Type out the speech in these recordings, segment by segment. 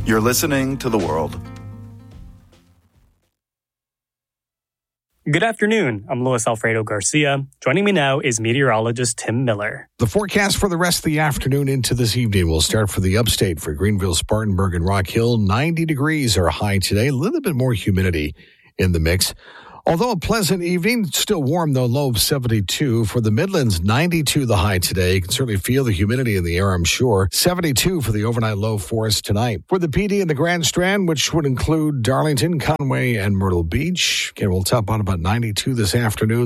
You're listening to The World. Good afternoon. I'm Luis Alfredo Garcia. Joining me now is meteorologist Tim Miller. The forecast for the rest of the afternoon into this evening will start for the upstate for Greenville, Spartanburg, and Rock Hill. 90 degrees are high today. A little bit more humidity in the mix. Although a pleasant evening, still warm though, low of 72. For the Midlands, 92 the high today. You can certainly feel the humidity in the air, I'm sure. 72 for the overnight low for us tonight. For the PD and the Grand Strand, which would include Darlington, Conway, and Myrtle Beach, again, we'll top on about 92 this afternoon.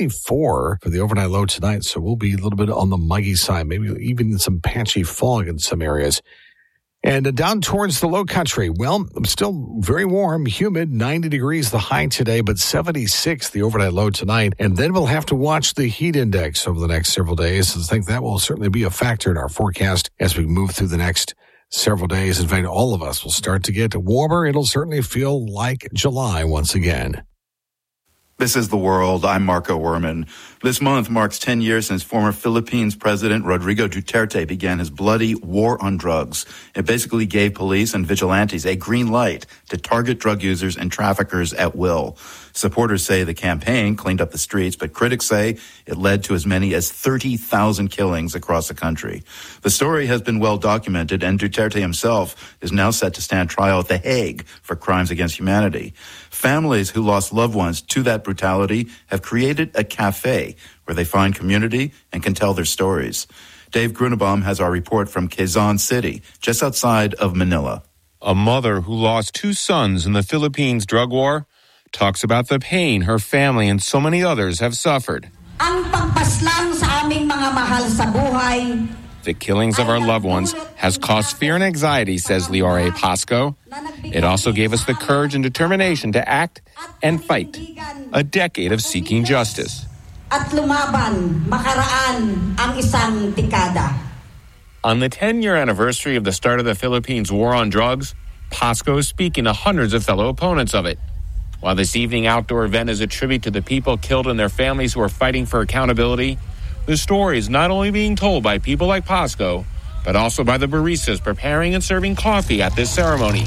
74 for the overnight low tonight, so we'll be a little bit on the muggy side, maybe even some patchy fog in some areas. And down towards the low country, well, still very warm, humid, 90 degrees the high today, but 76 the overnight low tonight. And then we'll have to watch the heat index over the next several days. I think that will certainly be a factor in our forecast as we move through the next several days. In fact, all of us will start to get warmer. It'll certainly feel like July once again. This is The World. I'm Marco Werman. This month marks 10 years since former Philippines President Rodrigo Duterte began his bloody war on drugs. It basically gave police and vigilantes a green light to target drug users and traffickers at will. Supporters say the campaign cleaned up the streets, but critics say it led to as many as 30,000 killings across the country. The story has been well documented, and Duterte himself is now set to stand trial at The Hague for crimes against humanity. Families who lost loved ones to that brutality have created a cafe where they find community and can tell their stories. Dave Grunebaum has our report from Quezon City, just outside of Manila. A mother who lost 2 sons in the Philippines drug war talks about the pain her family and so many others have suffered. Ang pagpaslang sa aming mga mahal sa buhay. The killings of our loved ones has caused fear and anxiety, says Leore Pasco. It also gave us the courage and determination to act and fight. A decade of seeking justice. At lumaban, makaraan ang isang dekada. On the 10-year anniversary of the start of the Philippines' war on drugs, Pasco is speaking to hundreds of fellow opponents of it. While this evening outdoor event is a tribute to the people killed and their families who are fighting for accountability, the story is not only being told by people like Pasco, but also by the baristas preparing and serving coffee at this ceremony.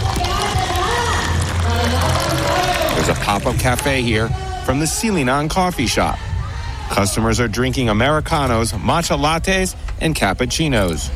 There's a pop-up cafe here from the Silinan Coffee Shop. Customers are drinking Americanos, matcha lattes, and cappuccinos.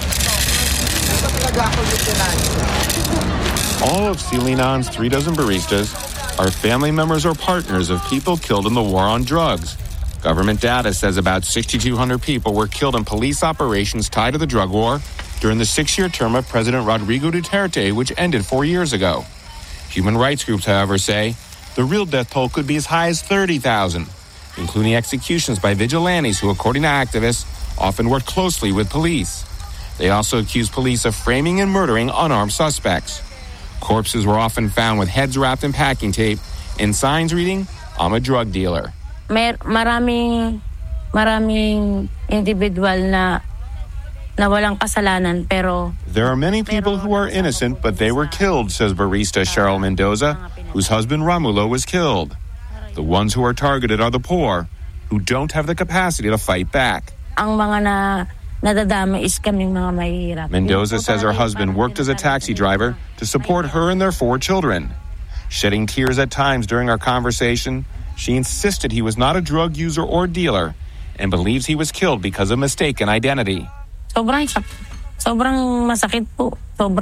All of Silinan's 3 dozen baristas are family members or partners of people killed in the war on drugs. Government data says about 6,200 people were killed in police operations tied to the drug war during the 6-year term of President Rodrigo Duterte, which ended 4 years ago. Human rights groups, however, say the real death toll could be as high as 30,000, including executions by vigilantes who, according to activists, often worked closely with police. They also accuse police of framing and murdering unarmed suspects. Corpses were often found with heads wrapped in packing tape and signs reading, "I'm a drug dealer." Maraming individual na walang kasalanan, pero there are many people who are innocent, but they were killed, says barista Cheryl Mendoza, whose husband Romulo was killed. The ones who are targeted are the poor, who don't have the capacity to fight back. Ang mga nadadami is kaming mga mahihirap. Mendoza says her husband worked as a taxi driver to support her and their 4 children. Shedding tears at times during our conversation, she insisted he was not a drug user or dealer and believes he was killed because of mistaken identity. Sobrang masakit po.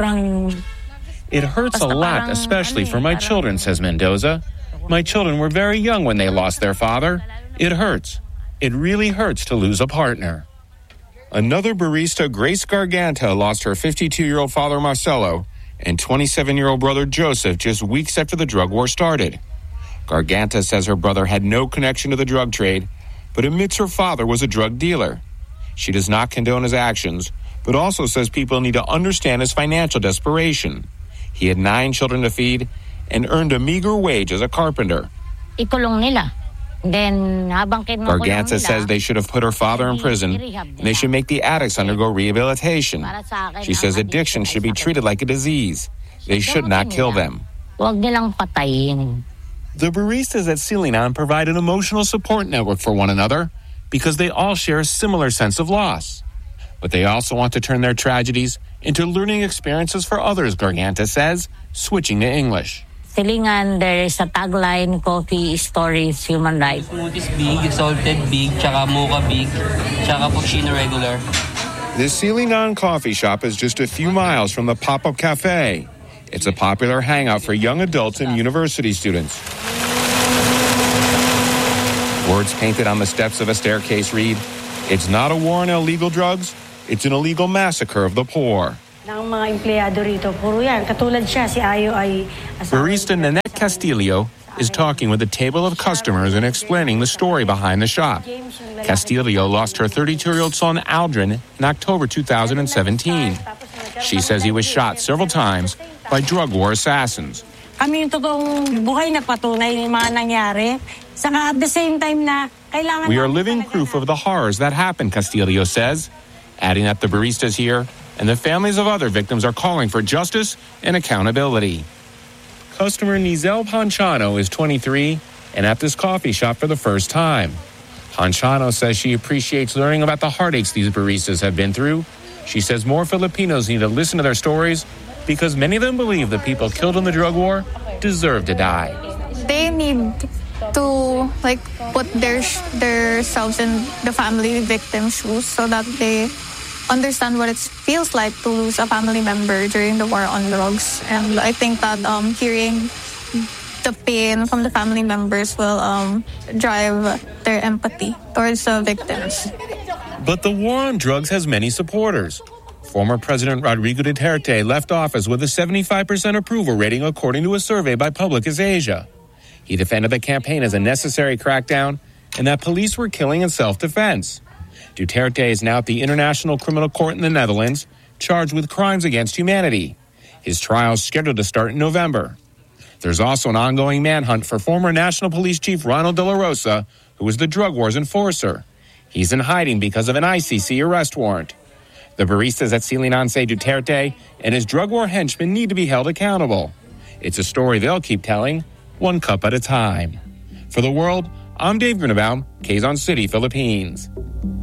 It hurts a lot, especially for my children, says Mendoza. My children were very young when they lost their father. It hurts. It really hurts to lose a partner. Another barista, Grace Garganta, lost her 52-year-old father, Marcelo, and 27-year-old brother, Joseph, just weeks after the drug war started. Garganta says her brother had no connection to the drug trade, but admits her father was a drug dealer. She does not condone his actions, but also says people need to understand his financial desperation. He had 9 children to feed and earned a meager wage as a carpenter. Ikulong nila. Garganta says they should have put her father in prison and they should make the addicts undergo rehabilitation. She says addiction should be treated like a disease. They should not kill them. Huwag nilang patayin. The baristas at Silinan provide an emotional support network for one another because they all share a similar sense of loss. But they also want to turn their tragedies into learning experiences for others, Garganta says, switching to English. Silingan, there is a tagline, coffee stories, human rights. Smoothies big, salted big, tsaka mocha big, tsaka cappuccino regular. This Silingan coffee shop is just a few miles from the pop-up cafe. It's a popular hangout for young adults and university students. Words painted on the steps of a staircase read, "It's not a war on illegal drugs, it's an illegal massacre of the poor." Barista Nanette Castillo is talking with a table of customers and explaining the story behind the shop. Castillo lost her 32-year-old son Aldrin in October 2017. She says he was shot several times by drug war assassins. Kami yung totoong buhay na patunay ng mga nangyari. Saka at the same time na kailangan... We are living proof of the horrors that happened, Castillo says, adding that the baristas here and the families of other victims are calling for justice and accountability. Customer Nizel Panchano is 23 and at this coffee shop for the first time. Panchano says she appreciates learning about the heartaches these baristas have been through. She says more Filipinos need to listen to their stories because many of them believe the people killed in the drug war deserve to die. They need to put themselves in the family victims' shoes so that they understand what it feels like to lose a family member during the war on drugs. And I think that hearing the pain from the family members will drive their empathy towards the victims. But the war on drugs has many supporters. Former President Rodrigo Duterte left office with a 75% approval rating according to a survey by Publicis Asia. He defended the campaign as a necessary crackdown and that police were killing in self-defense. Duterte is now at the International Criminal Court in the Netherlands, charged with crimes against humanity. His trial is scheduled to start in November. There's also an ongoing manhunt for former National Police Chief Ronald De La Rosa, who was the drug war's enforcer. He's in hiding because of an ICC arrest warrant. The baristas at Silingan say Duterte and his drug war henchmen need to be held accountable. It's a story they'll keep telling, one cup at a time. For The World, I'm Dave Grunebaum, Quezon City, Philippines.